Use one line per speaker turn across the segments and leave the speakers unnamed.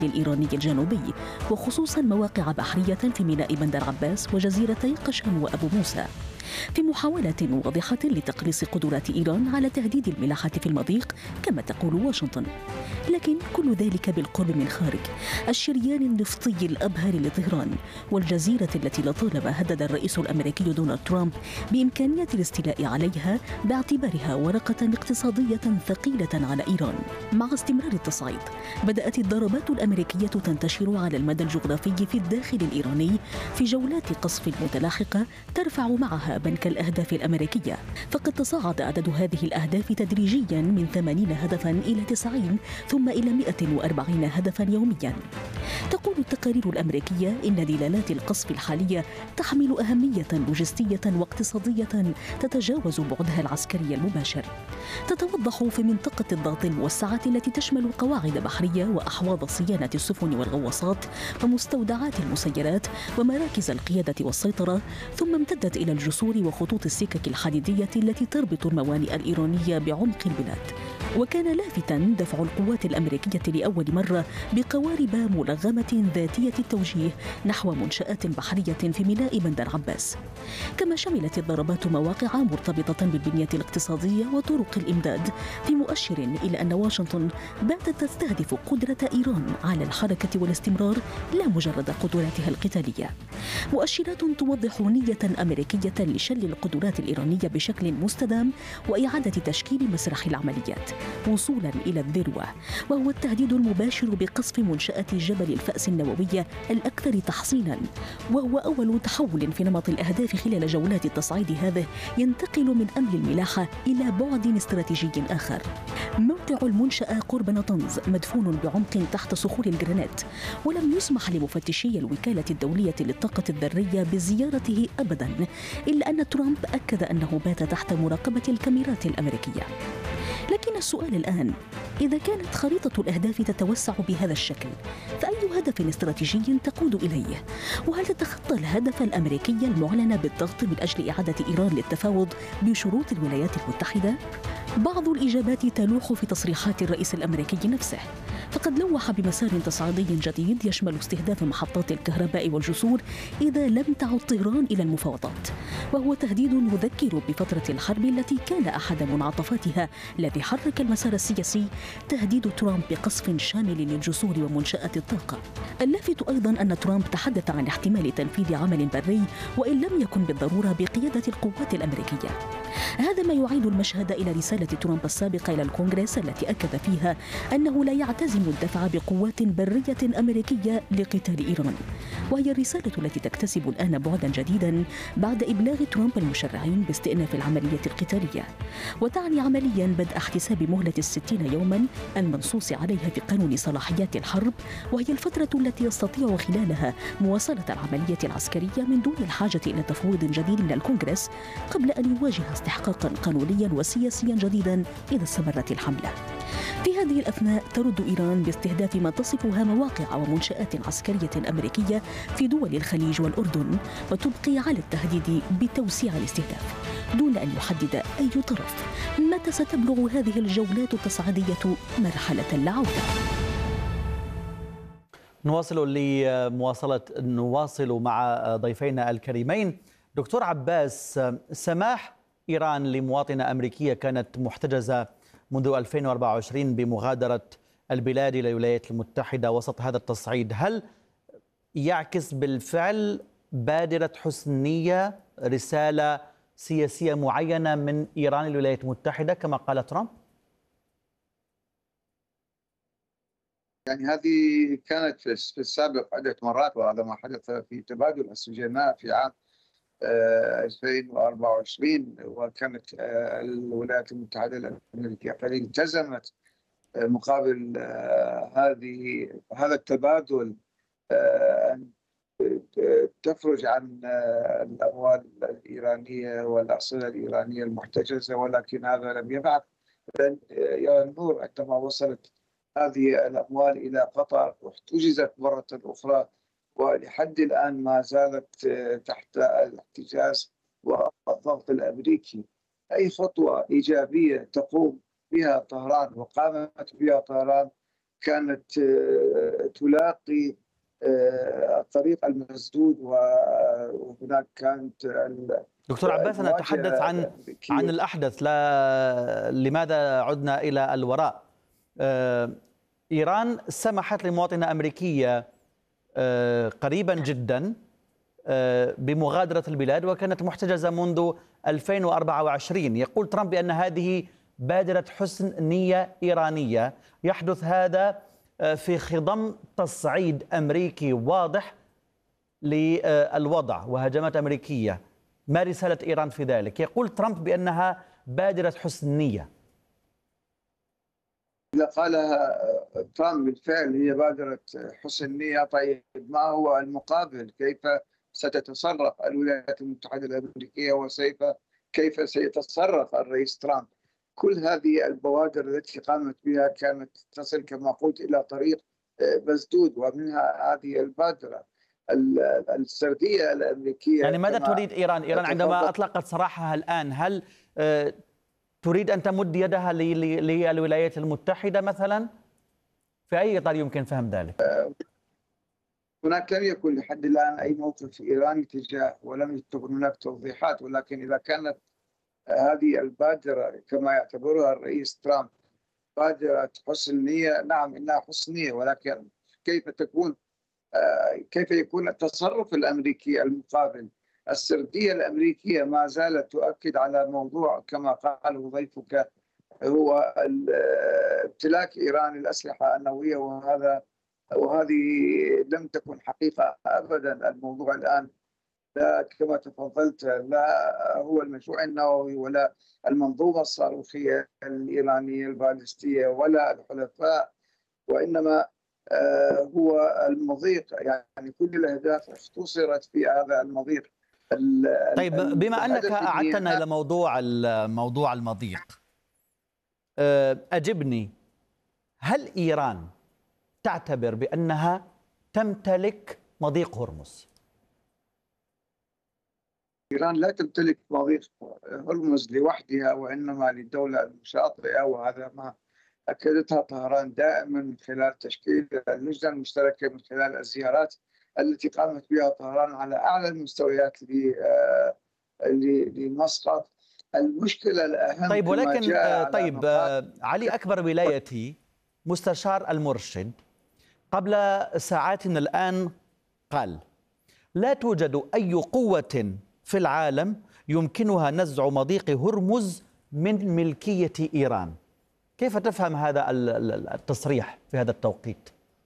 الإيراني الجنوبي، وخصوصا مواقع بحرية في ميناء بندر عباس وجزيرتي قشم وأبو موسى، في محاولة واضحة لتقليص قدرات إيران على تهديد الملاحة في المضيق كما تقول واشنطن. لكن كل ذلك بالقرب من خارج الشريان النفطي الأبهر لطهران، والجزيرة التي لطالما هدد الرئيس الأمريكي دونالد ترامب بإمكانية الاستيلاء عليها باعتبارها ورقة اقتصادية ثقيلة على إيران. مع استمرار التصعيد بدأت الضربات الأمريكية تنتشر على المدى الجغرافي في الداخل الإيراني في جولات قصف متلاحقة ترفع معها بنك الأهداف الأمريكية، فقد تصاعد عدد هذه الأهداف تدريجيا من 80 هدفا إلى 90 ثم إلى 140 هدفا يوميا. تقول التقارير الأمريكية إن دلالات القصف الحالية تحمل أهمية لوجستية واقتصادية تتجاوز بعدها العسكري المباشر. تتوضح في منطقة الضغط الموسعة التي تشمل قواعد بحرية وأحواض صيانة السفن والغواصات ومستودعات المسيرات ومراكز القيادة والسيطرة، ثم امتدت إلى الجسور وخطوط السكك الحديدية التي تربط الموانئ الإيرانية بعمق البلاد. وكان لافتا دفع القوات الأمريكية لأول مرة بقوارب ملغمة ذاتية التوجيه نحو منشآت بحرية في ميناء بندر عباس. كما شملت الضربات مواقع مرتبطة بالبنية الاقتصادية وطرق الإمداد، في مؤشر إلى أن واشنطن باتت تستهدف قدرة إيران على الحركة والاستمرار لا مجرد قدراتها القتالية. مؤشرات توضح نية أمريكية لشل القدرات الإيرانية بشكل مستدام وإعادة تشكيل مسرح العمليات وصولا إلى الذروة، وهو التهديد المباشر بقصف منشأة جبل الفأس النووية الأكثر تحصينا، وهو أول تحول في نمط الأهداف خلال جولات التصعيد هذه ينتقل من أمن الملاحة إلى بعد استراتيجي آخر. موقع المنشأة قرب نطنز مدفون بعمق تحت صخور الجرانيت، ولم يسمح لمفتشي الوكالة الدولية للطاقة الذرية بزيارته أبدا، إلا أن ترامب أكد أنه بات تحت مراقبة الكاميرات الأمريكية. لكن السؤال الآن، إذا كانت خريطة الأهداف تتوسع بهذا الشكل، فأي هدف استراتيجي تقود إليه؟ وهل تتخطى الهدف الأمريكي المعلن بالضغط من أجل إعادة إيران للتفاوض بشروط الولايات المتحدة؟ بعض الإجابات تلوح في تصريحات الرئيس الأمريكي نفسه، فقد لوح بمسار تصعيدي جديد يشمل استهداف محطات الكهرباء والجسور إذا لم تعد طهران إلى المفاوضات، وهو تهديد يذكر بفترة الحرب التي كان أحد منعطفاتها الذي حرك المسار السياسي تهديد ترامب بقصف شامل للجسور ومنشآت الطاقة. اللافت أيضا أن ترامب تحدث عن احتمال تنفيذ عمل بري وإن لم يكن بالضرورة بقيادة القوات الأمريكية. هذا ما يعيد المشهد إلى رسالة ترامب السابقة إلى الكونغرس التي أكد فيها أنه لا يعتزم الدفع بقوات برية أمريكية لقتال إيران، وهي الرسالة التي تكتسب الآن بعدا جديدا بعد إبلاغ ترامب المشرعين باستئناف العملية القتالية، وتعني عمليا بدء احتساب مهلة 60 يوما المنصوص عليها في قانون صلاحيات الحرب، وهي الفترة التي يستطيع خلالها مواصلة العملية العسكرية من دون الحاجة إلى تفويض جديد من الكونغرس قبل أن يواجه استحقاقا قانونيا وسياسيا جديدا إذا استمرت الحملة. في هذه الأثناء ترد إيران باستهداف ما تصفها مواقع ومنشآت عسكرية أمريكية في دول الخليج والأردن، وتبقي على التهديد بتوسيع الاستهداف دون أن يحدد أي طرف متى ستبلغ هذه الجولات التصعيدية مرحلة العودة.
نواصل مع ضيفينا الكريمين. دكتور عباس، سماح إيران لمواطنة أمريكية كانت محتجزة منذ 2024 بمغادرة البلاد إلى الولايات المتحدة وسط هذا التصعيد، هل يعكس بالفعل بادرة حسن نية، رسالة سياسية معينة من إيران للولايات المتحدة كما قال ترامب؟
يعني هذه كانت في السابق عدة مرات، وهذا ما حدث في تبادل السجناء في عام 2024، وكانت الولايات المتحدة الأمريكية قد التزمت مقابل هذا التبادل أن تفرج عن الأموال الإيرانية والأرصدة الإيرانية المحتجزة، ولكن هذا لم يفعل. يا النور عندما وصلت هذه الأموال إلى قطر واحتجزت مرة أخرى، ولحد الآن ما زالت تحت الاحتجاز والضغط الأمريكي. أي خطوة إيجابية تقوم بها طهران وقامت بها طهران كانت تلاقي الطريق المسدود، وهناك كانت
دكتور عباس، أنا أتحدث عن الأحدث، لا لماذا عدنا إلى الوراء. إيران سمحت لمواطنة أمريكية قريبا جدا بمغادرة البلاد، وكانت محتجزة منذ 2024. يقول ترامب بأن هذه بادرة حسن نية إيرانية. يحدث هذا في خضم تصعيد أمريكي واضح للوضع وهجمات أمريكية. ما رسالة إيران في ذلك؟ يقول ترامب بأنها بادرة حسن نية.
إذا قالها ترامب بالفعل هي بادرة حسن نية، طيب ما هو المقابل؟ كيف ستتصرف الولايات المتحدة الأمريكية، كيف سيتصرف الرئيس ترامب؟ كل هذه البوادر التي قامت بها كانت تصل كما قلت إلى طريق مسدود، ومنها هذه البادرة السردية الأمريكية.
يعني ماذا تريد إيران؟ إيران عندما أطلقت سراحها الآن، هل تريد أن تمد يدها للولايات المتحدة مثلا؟ في أي إطار يمكن فهم ذلك؟
هناك لم يكن لحد الآن أي موقف إيراني تجاه، ولم تكن هناك توضيحات، ولكن إذا كانت هذه البادرة كما يعتبرها الرئيس ترامب بادرة حسن نية، نعم إنها حسن نية، ولكن كيف يكون التصرف الأمريكي المقابل؟ السردية الأمريكية ما زالت تؤكد على موضوع كما قاله ضيفك، هو امتلاك إيران الأسلحة النووية، وهذه لم تكن حقيقة أبدا. الموضوع الآن لا كما تفضلت، لا هو المشروع النووي ولا المنظومة الصاروخية الإيرانية البالستية ولا الحلفاء، وإنما هو المضيق. يعني كل الأهداف اختصرت في هذا المضيق.
طيب، بما أنك أعدتنا إلى موضوع المضيق، أجبني، هل إيران تعتبر بأنها تمتلك مضيق هرمز؟
إيران لا تمتلك مضيق هرمز لوحدها، وإنما للدولة المشاطئة، وهذا ما أكدتها طهران دائما من خلال تشكيل اللجنة المشتركة، من خلال الزيارات التي قامت بها طهران على أعلى المستويات لمسقط. المشكلة الأهم
طيب، ولكن علي أكبر ولايتي مستشار المرشد قبل ساعات الآن قال: لا توجد أي قوة في العالم يمكنها نزع مضيق هرمز من ملكية إيران. كيف تفهم هذا التصريح في هذا التوقيت؟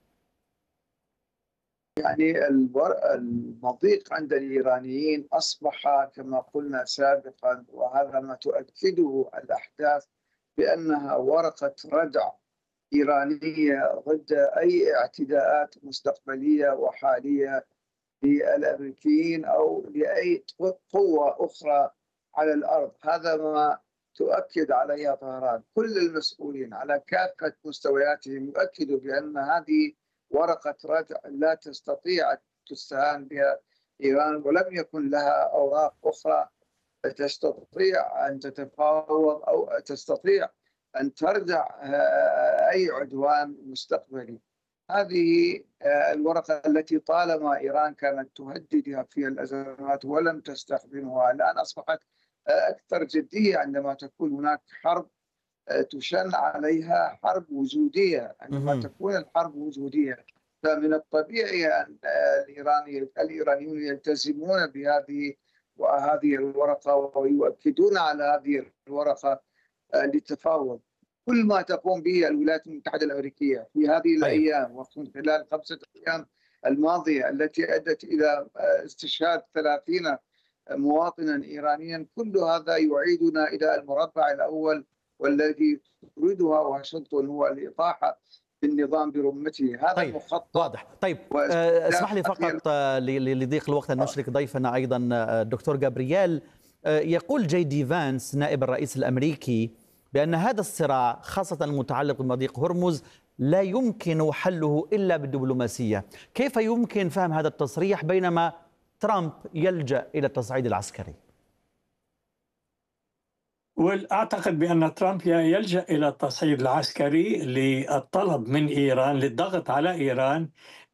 يعني المضيق عند الإيرانيين أصبح كما قلنا سابقا، وهذا ما تؤكده الأحداث، بأنها ورقة ردع إيرانية ضد أي اعتداءات مستقبلية وحالية للأمريكيين أو لأي قوة أخرى على الأرض. هذا ما تؤكد عليها طهران. كل المسؤولين على كافة مستوياتهم يؤكدوا بأن هذه ورقة ردع لا تستطيع تستهان بها إيران، ولم يكن لها أوراق أخرى تستطيع أن تتفاوض أو تستطيع أن تردع أي عدوان مستقبلي. هذه الورقة التي طالما إيران كانت تهددها في الأزمات ولم تستخدمها، الآن أصبحت أكثر جدية عندما تكون هناك حرب تشن عليها حرب وجودية. عندما تكون الحرب وجودية فمن الطبيعي أن الإيرانيون يلتزمون بهذه الورقة ويؤكدون على هذه الورقة للتفاوض. كل ما تقوم به الولايات المتحدة الأمريكية في هذه الأيام ومن خلال 5 أيام الماضية التي أدت إلى استشهاد 30 مواطنا إيرانيا، كل هذا يعيدنا إلى المربع الأول والذي تريدها واشنطن، هو الإطاحة بالنظام برمته. هذا
مخطط واضح. طيب، اسمح لي فقط لضيق الوقت أن نشرك ضيفنا أيضا الدكتور جابرييل. يقول جي دي فانس نائب الرئيس الأمريكي بأن هذا الصراع خاصة المتعلق بمضيق هرمز لا يمكن حله إلا بالدبلوماسية. كيف يمكن فهم هذا التصريح بينما ترامب يلجأ إلى التصعيد العسكري؟
وأعتقد بأن ترامب يلجأ إلى التصعيد العسكري للطلب من إيران، للضغط على إيران